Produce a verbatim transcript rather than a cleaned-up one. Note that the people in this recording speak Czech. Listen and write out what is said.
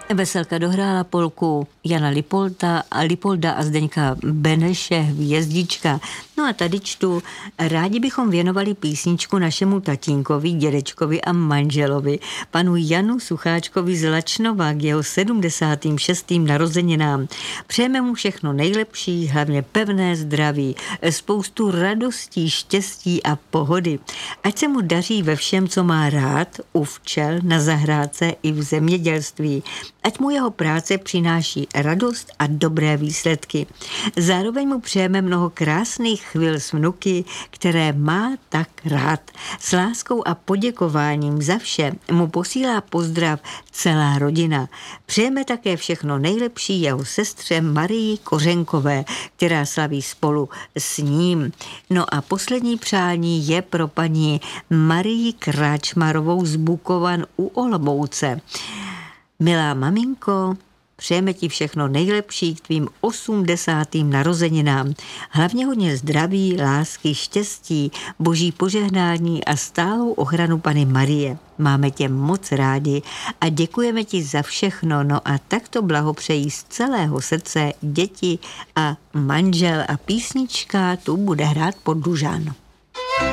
Veselka dohrála polku Jana Lipolta a Lipolda a Zdeňka Beneše Hvězdička. No a tady čtu, rádi bychom věnovali písničku našemu tatínkovi, dědečkovi a manželovi, panu Janu Sucháčkovi z Lačnova k jeho sedmdesátým šestým narozeninám. Přejeme mu všechno nejlepší, hlavně pevné zdraví, spoustu radostí, štěstí a pohody. Ať se mu daří ve všem, co má rád, u včel, na zahrádce i v zemědělství. Ať mu jeho práce přináší radost a dobré výsledky. Zároveň mu přejeme mnoho krásných chvil s vnuky, které má tak rád. S láskou a poděkováním za vše mu posílá pozdrav celá rodina. Přejeme také všechno nejlepší jeho sestře Marii Kořenkové, která slaví spolu s ním. No a poslední přání je pro paní Marii Kráčmarovou z Bukovan u Olomouce. Milá maminko, přejeme ti všechno nejlepší k tvým osmdesátým narozeninám. Hlavně hodně zdraví, lásky, štěstí, boží požehnání a stálou ochranu Panny Marie. Máme tě moc rádi a děkujeme ti za všechno. No a takto blahopřejí z celého srdce děti a manžel a písnička tu bude hrát pod Dužán.